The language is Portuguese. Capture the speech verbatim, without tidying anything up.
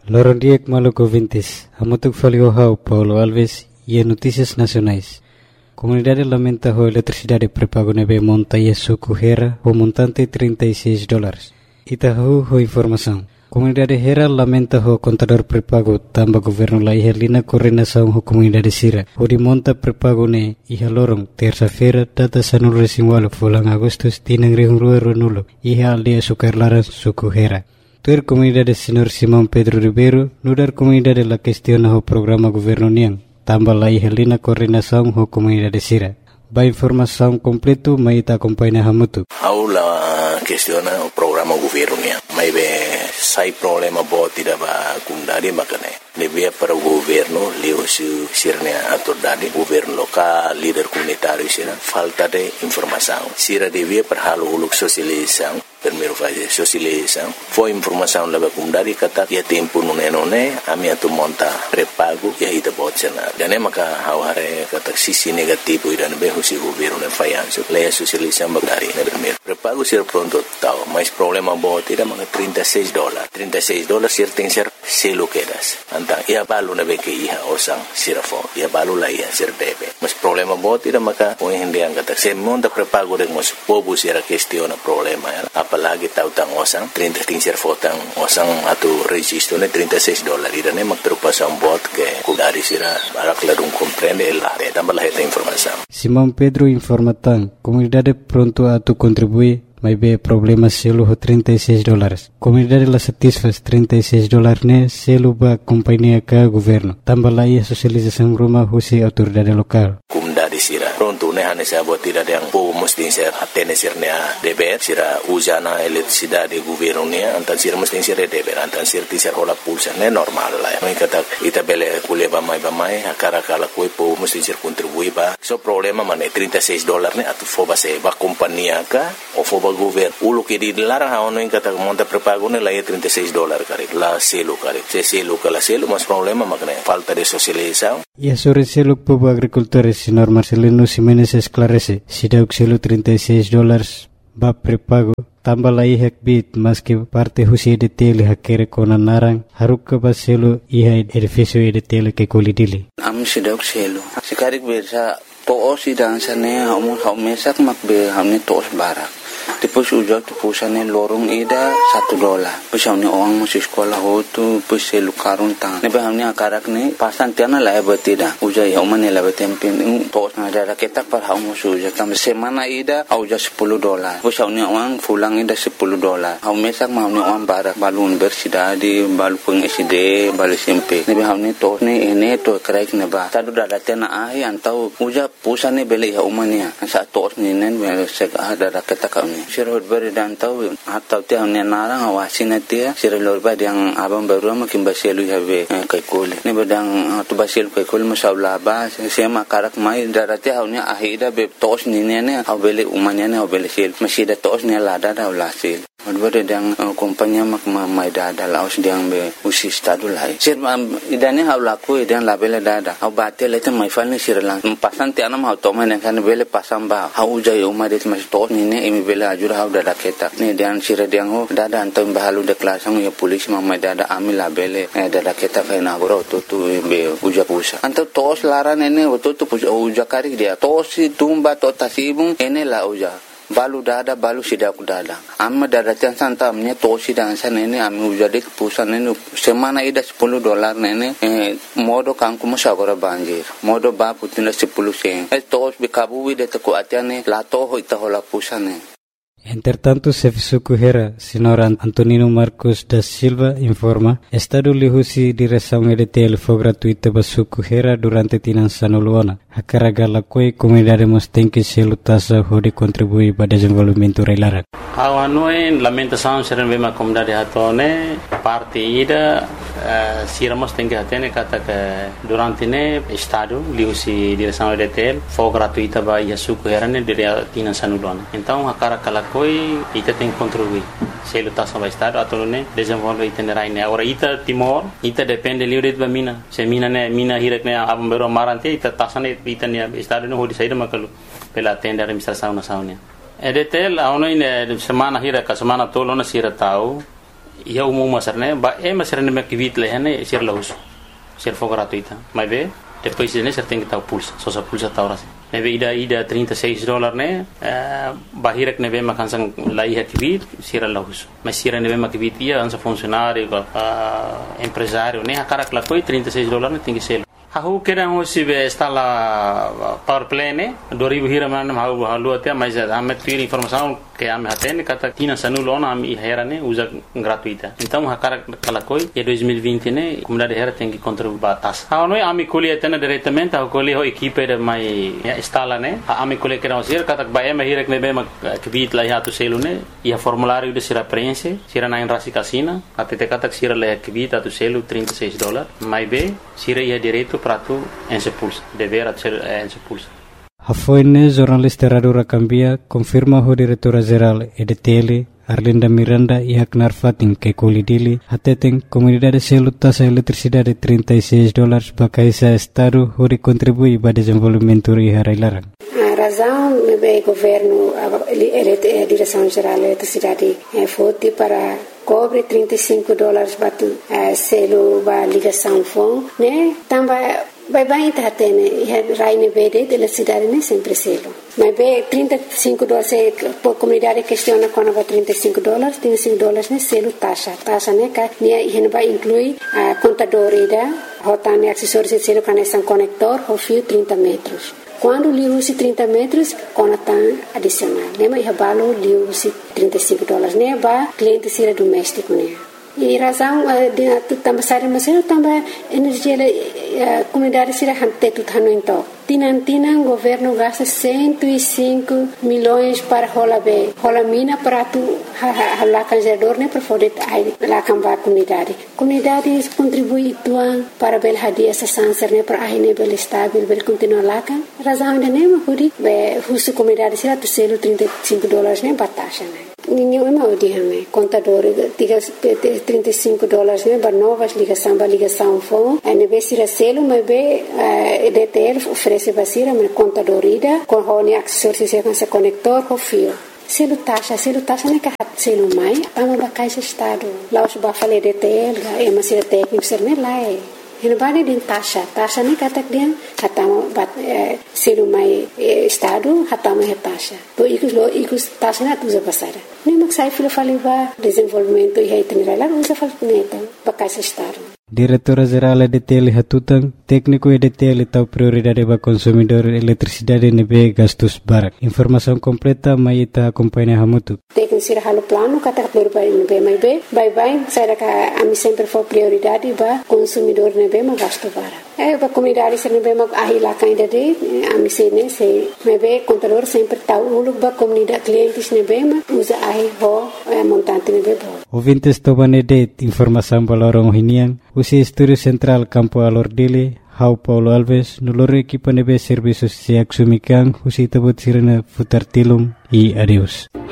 Lorondiek Maluco Vintes, Amotuk Faliohau, Paulo Alves e Notícias Nacionais. Comunidade lamenta a eletricidade pré-pago nebe monta e suco Hera, o montante trinta e seis dólares. Itahu ho informação. Comunidade Hera lamenta o contador pré-pago tamba governo la ihelina coordenação ho comunidade Sira. O de monta pré-pago ne iha lorong terça-feira data sanul resinwalo fulang agustus tinang rihung rua runulo iha aldia sukarlaran suku Hera. Tuer comunidade Senhor Simão Pedro Ribeiro nudar comunidade la questiona ho programa governo niang tamba la ihelina coordenação ho comunidade Sira. Ba informação completo maita acompanha hamutu. Aula questiona o programa governo niang. Mai be sai problema bo tidak ba kundari makane. Lebih para o governo leu su sirnya atur dadi governo lokal líder comunitário sira falta de informação. Sira devia para halo uluk sosialização. Primeiro fazer sosialização. Foi informação leva kundari kata ya tempo nune nune ami atu monta pré-pago ya ita botcena. Dan maka haware kata sisi negativo idan be husi governo ne fayanso. Leia sosialização bagari ne primeiro. Pré-pago sira pronto tau, mas problema bo tidak maka trinta e seis dólares. trinta e seis dólares sir tem ser selo quedas. Antang ia balu na be ke iha osang sirafo. Ia balu la ia sir debe. Mas problema bo tidak maka o hindi ang kata se monta pré-pago de mos povo sira questiona problema ya. Apalagi tahu tang osang trinta ting sir fotang osang atu registro ne trinta e seis dólares. Ida ne mak terpasang bot ke kudari sira barak ladung comprende la de tambah esta informação. Simão Pedro informa tang comunidade pronto atu contribui mas be problema selo ho trinta e seis dólares. Comunidade la satisfaz trinta e seis dólares ne selo ba companhia ka governo. Tambah la ia sosialização rumah husi autoridade lokal. Comunidade sira pronto ne hane sa bot tidak yang po mesti ser atene sirnya deber sira usana eletricidade governo ne antan sira mesti ser deber antan sir ti ser hola pulsa ne normal la. Mai kata ita bele kuleba mai ba mai akara kala koi po mesti ser contribui ba. So problema mane trinta e seis dólares ne atu foba se ba companhia ka o foba governo ulo que di larang haono in kata monta pré-pago ne la ia trinta e seis dólares kare la selo kare se selo kala selo mas problema makne falta de socialização. E a sobre selo povo agricultores senhor Marcelino Ximenes esclarece si dauk selo trinta e seis dólares ba pré-pago tambah la ihak bit mas que parte husi de tele hakere kona narang haruk ba selo iha edificio de tele ke kolidili am si dauk selo sikarik bersa to si dansane hamu haumesak makbe hamne tos barak. Tipos ujak tipusane lorong ida satu dolar. Pesawni orang masih sekolah ho tu pese lukarun tang. Nebe hamni akarak ni pasan tiana la betida. Ujak ya umane la betempin tos na ada ketak par hau musu ujak tam semana ida auja sepuluh dolar. Pesawni orang pulang ida sepuluh dolar. Hau mesak mahni orang barak balun bersida di balu peng S D balu S M P. Nebe hamni tos ni ene to kraik neba. Tadu dada tiana ai antau ujak pusane bele ya umania. Sa tos ni nen sek ada ketak Sirhut beri dan tahu atau tiang ni narang awasin dia sirhut lorba yang abang baru makin baselu habe kaikul ni bedang tu baselu kaikul masalah bah sema karak mai darati haunya ahida be tos ni ne abele umanya ne abele sil masih ada tos ni lada dah ulasil Advare yang kompanya mak mai dada laos diang be usi stadu lai sir idane hau laku idan labele dada hau batel itu mai fal ni sir lang pasan tiana mau to mai kan bele pasam ba hau jai umadet mas tos ni ne imi bele ajur hau dada ketak ni dian sir diang ho dada antam bahalu de klasang ya polis mai dada amil labele dada ketak na bro tu tu be uja pusa antam tos laran ene tu tu uja kari dia tos tumba to tasibung ene la uja balu dada balu sidak dada amma dada tian santa amnya tosi dan sana ini ami ujade pusan ini semana ida sepuluh dolar nene eh, modo kangku masagora banjir modo ba putina sepuluh sen eh tos bikabu de taku atiane lato ho ita hola pusane. Entretanto, Sefisuku Hera, senhor Antonino Marcos da Silva, informa, Estado lihusi direção E D T L foi gratuita para Suku Hera durante tinan sanuluana. A carga la coi comunidade mos tem que se lutasa hode contribuir para desenvolvimento reilara. Awanoi lamentação serem bem a comunidade hatone parte ida siramos tem que atene kata que durante ne Estado lihusi direção E D T L foi gratuita para Suku Hera ne durante tinan sanuluana. Então a carga la coi ita tem que contribuir. Se lutasa para Estado atau ne desenvolve itinerai ne. Agora ita Timor ita depende livre de mina. Se mina ne mina hirak ne abang bero marante ita tasane ita ne Estado ne hodi saída makalu pela tenda administração nacional. E D T L aonde semana hirak semana tolo na sira tau ia umum masarne ba e masarne me kivit lehane sir lahus sir for gratuita mas be depois ne ser tem que estar pulsa só sa pulsa tá ora neve ida ida trinta e seis dólares né bahirek neve makansang lai kivit sir lahus mas sir neve makivit ia ansa funcionário empresário né akarak la coi trinta e seis dólares tem que ser Aku kira hosi be instala power plane dua ribu hira mana mau halu até mas amet pir informação que ame hatene kata tina sanulo na ami hera ne usa gratuita então hakara kala koi e dois mil e vinte ne comunidade hera tem que contribuir batas ha noi ami koli atena diretamente ha koli ho equipe de mai instala ne ami koli kira hosi kata ba eme hira ne be ma kvit la ya tu selu ne ia formulário de sira prense sira na rasi casina até te kata sira la kvit tu selu trinta e seis dólares mai be sira ia direito para tu en se pulsa dever ser en se pulsa. Hafoine jornalista Radura Cambia confirma ho diretora geral E D T L Arlinda Miranda e Haknar Fatin que colidili hateten comunidade selu taxa eletricidade trinta e seis dólares bakaisa estado hori contribui para desenvolvimento e harailarang. A razão é o governo, a direção geral da eletricidade foi para cobre trinta e cinco dólares batu selo ba ligação fon né também vai bem tá tendo raine verde de eletricidade né sempre selo mas bem trinta e cinco dólares por comunidade questiona quando vai trinta e cinco dólares trinta e cinco dólares né selo taxa taxa né que né vai inclui a contador ida rotane acessórios de selo conexão conector o fio trinta metros. Quando liu-se trinta metros, conatan adicional. Nema ia balo liu-se trinta e cinco dólares. Né, ba cliente sira doméstico, né. E razão de também sair mas eu também energia a comunidade sira hante tu thano então. Tinan tinan governo gasta cento e cinco milhões para rola be. Rola mina para tu lá canjador né para poder lá cambar comunidade. Comunidade contribui tuan para bel hadia essa sanser né para aí né bel estável bel continuar lá kan. Razão de né mas be husu comunidade sira tu selo trinta e cinco dólares né batasha né. Ninguém mau dihame contador trinta e cinco dólares né para novas ligação para ligação fone a neve sira selo mas be E D T L oferece basira mas contador ida com honi acessórios se com conector com fio selo taxa selo taxa né que selo mai ama ba caixa estado lá os ba fale E D T L é mas sira técnico ser né lá é Hinabane din taxa, taxa ni katak dia hatama bat selu mai estado hatama he taxa. To ikus lo ikus taxa na tuza pasara. Ni maksai filo faliba desenvolvimento e itinerário usa falneta bakais estado. Diretora Geral E D T L Hatutang, técnico E D T L tau prioridade para consumidor eletricidade nebe gastos barak. Informação completa mai ita acompanha hamutu. Técnico sira halo plano kata prioridade nebe mai be, bye bye, saya ka ami sempre for prioridade ba consumidor nebe ma gasto barak. Eh ba comunidade sira nebe ma ahila kainda de ami se ne se nebe contador sempre tau uluk ba comunidade clientes nebe ma usa ahi ho montante nebe bo. Ouvintes tobane de informação balorong hinian. Usi Estúdio Central Campo Alordile, Hau Paulo Alves, nulore equipa nebe serviços se axumikan, usi tabut sirena futar tilum e adeus.